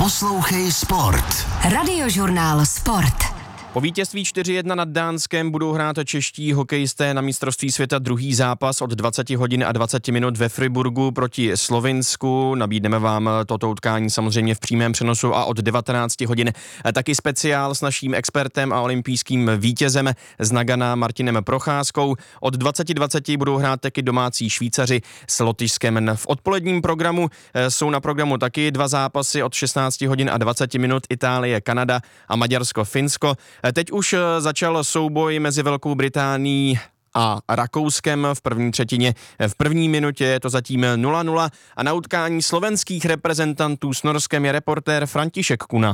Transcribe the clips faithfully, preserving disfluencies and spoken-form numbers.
Poslouchej Sport. Radiožurnál Sport. Po vítězství čtyři jedna nad Dánskem budou hrát čeští hokejisté na mistrovství světa druhý zápas od dvacet hodin a dvacet minut ve Friburgu proti Slovinsku. Nabídneme vám toto utkání samozřejmě v přímém přenosu a od devatenáct hodin taky speciál s naším expertem a olympijským vítězem z Nagana Martinem Procházkou. Od dvacet dvacet budou hrát taky domácí Švýcaři s Lotyšskem. V odpoledním programu jsou na programu taky dva zápasy od šestnáct hodin a dvacet minut Itálie, Kanada a Maďarsko, Finsko. Teď už začal souboj mezi Velkou Británií a Rakouskem v první třetině. V první minutě je to zatím nula nula a na utkání slovenských reprezentantů s Norskem je reportér František Kuna.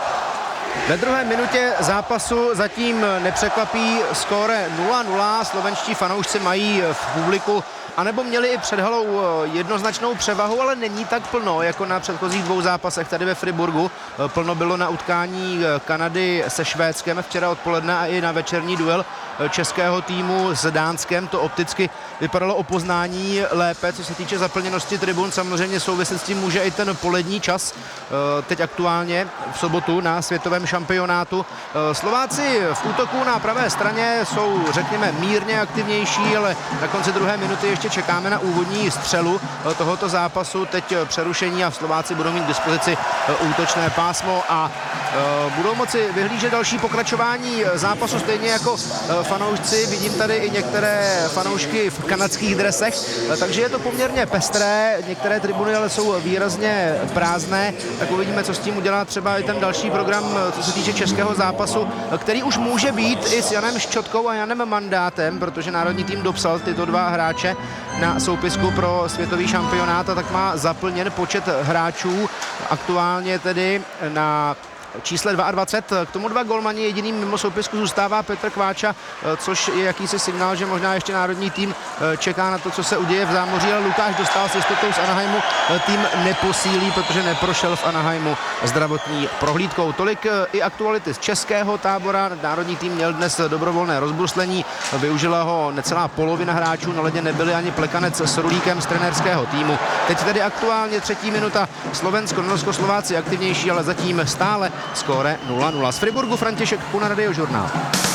Ve druhé minutě zápasu zatím nepřekvapí skóre nula nula. Slovenští fanoušci mají v publiku anebo měli i před halou jednoznačnou převahu, ale není tak plno jako na předchozích dvou zápasech tady ve Friburgu. Plno bylo na utkání Kanady se Švédskem včera odpoledne a i na večerní duel českého týmu s Dánskem. To opticky vypadalo o poznání lépe, co se týče zaplněnosti tribun. Samozřejmě souviset s tím může i ten polední čas, teď aktuálně v sobotu na světovém šampionátu. Slováci v útoku na pravé straně jsou, řekněme, mírně aktivnější, ale na konci druhé minuty ještě čekáme na úvodní střelu tohoto zápasu. Teď přerušení a Slováci budou mít k dispozici útočné pásmo a budou moci vyhlížet další pokračování zápasu, stejně jako fanoušci. Vidím tady i některé fanoušky v kanadských dresech, takže je to poměrně pestré. Některé tribuny ale jsou výrazně prázdné, tak uvidíme, co s tím udělá třeba i ten další program, co se týče českého zápasu, který už může být i s Janem Ščotkou a Janem Mandátem, protože národní tým dopsal tyto dva hráče na soupisku pro světový šampionát a tak má zaplněn počet hráčů aktuálně tedy na čísle dvacet dva. K tomu dva golmani, jediným mimo soupisku zůstává Petr Kváča, což je jakýsi signál, že možná ještě národní tým čeká na to, co se uděje v zámoří, ale Lukáš Dostál s jistotou z Anaheimu tým neposílí, protože neprošel v Anaheimu zdravotní prohlídkou. Tolik i aktuality z českého tábora. Národní tým měl dnes dobrovolné rozbruslení, využila ho necelá polovina hráčů, na ledě nebyli ani Plekanec s Rulíkem z trenérského týmu. Teď tedy aktuálně třetí minuta, Slovensko, Norsko, Slováci aktivnější, ale zatím stále skóre nula nula. Z Friburgu František Kuna, Radiožurnál.